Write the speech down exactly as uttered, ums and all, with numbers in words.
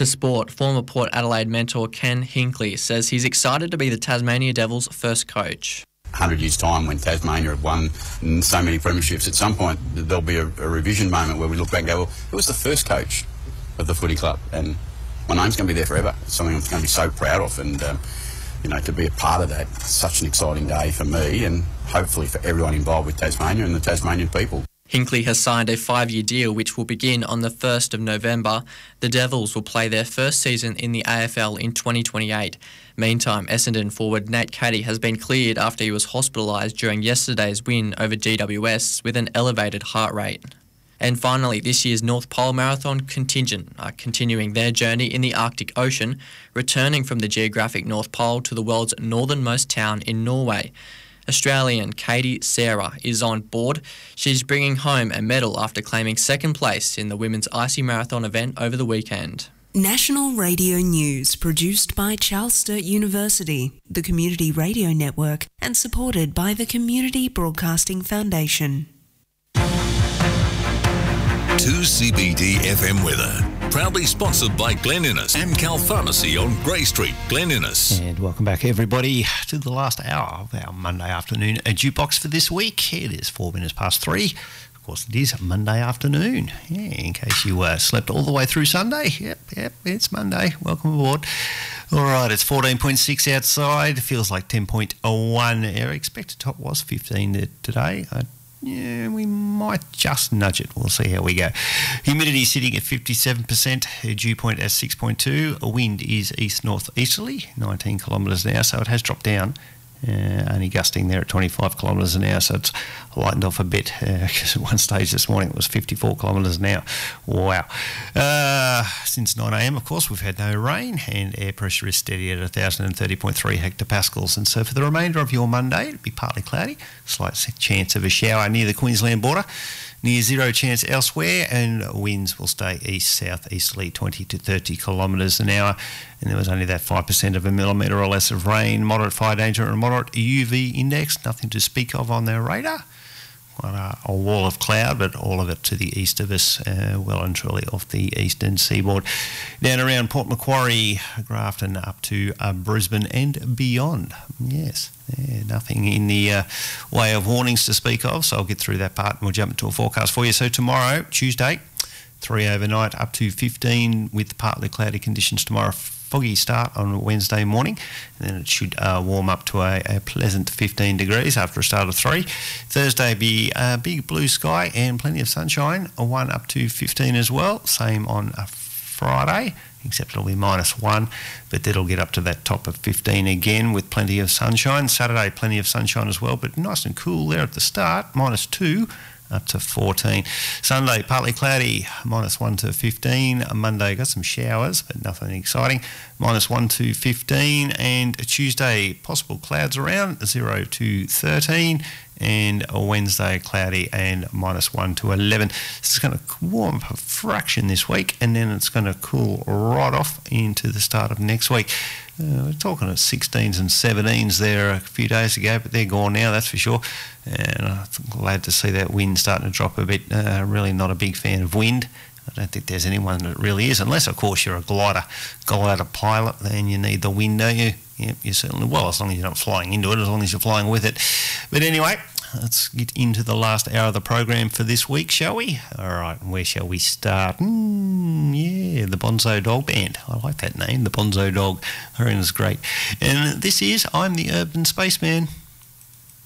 To sport, former Port Adelaide mentor Ken Hinkley says he's excited to be the Tasmania Devils' first coach. one hundred years' time, when Tasmania have won so many premierships, at some point there'll be a, a revision moment where we look back and go, well, who was the first coach of the footy club? And my name's going to be there forever. It's something I'm going to be so proud of, and um, you know, to be a part of that, it's such an exciting day for me and hopefully for everyone involved with Tasmania and the Tasmanian people. Hinkley has signed a five-year deal which will begin on the first of November. The Devils will play their first season in the A F L in twenty twenty-eight. Meantime, Essendon forward Nate Caddy has been cleared after he was hospitalised during yesterday's win over G W S with an elevated heart rate. And finally, this year's North Pole Marathon contingent are continuing their journey in the Arctic Ocean, returning from the geographic North Pole to the world's northernmost town in Norway. Australian Katie Sarah is on board. She's bringing home a medal after claiming second place in the women's icy marathon event over the weekend. National Radio News, produced by Charles Sturt University, the Community Radio Network, and supported by the Community Broadcasting Foundation. two C B D F M weather. Proudly sponsored by Glen Innes and Cal Pharmacy on Grey Street, Glen Innes. And welcome back, everybody, to the last hour of our Monday afternoon a jukebox for this week. It is four minutes past three. Of course, it is Monday afternoon. Yeah, in case you uh, slept all the way through Sunday. Yep, yep, it's Monday. Welcome aboard. All right, it's fourteen point six outside. Feels like ten point one. Our expected top was fifteen today. I Yeah, we might just nudge it. We'll see how we go. Humidity sitting at fifty-seven percent. Dew point at six point two. A wind is east-north-easterly, nineteen kilometres an hour, so it has dropped down. Uh, only gusting there at twenty-five kilometres an hour, so it's lightened off a bit, because uh, at one stage this morning it was fifty-four kilometres an hour. Wow. Uh, since nine a m, of course, we've had no rain, and air pressure is steady at one thousand thirty point three hectopascals. And so for the remainder of your Monday, it'll be partly cloudy, slight chance of a shower near the Queensland border, near zero chance elsewhere, and winds will stay east-south-easterly, twenty to thirty kilometres an hour. And there was only that five percent of a millimetre or less of rain, moderate fire danger and moderate U V index, nothing to speak of on their radar. Quite a, a wall of cloud, but all of it to the east of us, uh, well and truly off the eastern seaboard. Down around Port Macquarie, Grafton up to uh, Brisbane and beyond. Yes, yeah, nothing in the uh, way of warnings to speak of, so I'll get through that part and we'll jump into a forecast for you. So tomorrow, Tuesday, three overnight up to fifteen with partly cloudy conditions tomorrow. Foggy start on Wednesday morning, and then it should uh, warm up to a, a pleasant fifteen degrees after a start of three. Thursday be a big blue sky and plenty of sunshine, a one up to fifteen as well. Same on a Friday, except it'll be minus one, but that'll get up to that top of fifteen again with plenty of sunshine. Saturday, plenty of sunshine as well, but nice and cool there at the start, minus two. Up to fourteen. Sunday, partly cloudy, minus one to fifteen. Monday, got some showers, but nothing exciting, minus one to fifteen. And Tuesday, possible clouds around, zero to thirteen. And a Wednesday, cloudy and minus one to eleven. It's going to warm up a fraction this week, and then it's going to cool right off into the start of next week. Uh, we're talking at sixteens and seventeens there a few days ago, but they're gone now, that's for sure. And I'm glad to see that wind starting to drop a bit. Uh, really not a big fan of wind. I don't think there's anyone that really is, unless, of course, you're a glider, glider pilot, then you need the wind, don't you? Yep, you certainly will, as long as you're not flying into it, as long as you're flying with it. But anyway, let's get into the last hour of the program for this week, shall we? All right, where shall we start? Mm, yeah, the Bonzo Dog Band. I like that name, the Bonzo Dog. I think it's great. And this is I'm the Urban Spaceman.